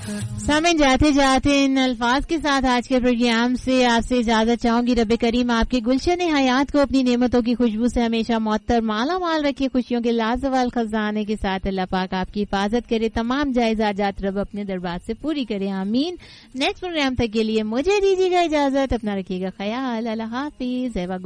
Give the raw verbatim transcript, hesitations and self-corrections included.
सामने जाते जाते इन अल्फाज के साथ आज के प्रोग्राम से आपसे इजाजत चाहूंगी। रब करीम आपके गुलशन हयात को अपनी नेमतों की खुशबू से हमेशा मुअत्तर माला माल रखे, खुशियों के लाजवाल खजाने के साथ अल्लाह पाक आपकी हिफाजत करे, तमाम जायज हाजात रब अपने दरबार से पूरी करे, आमीन। नेक्स्ट प्रोग्राम तक के लिए मुझे दीजिएगा इजाजत, अपना रखिएगा ख्याल, अल्लाह हाफिज।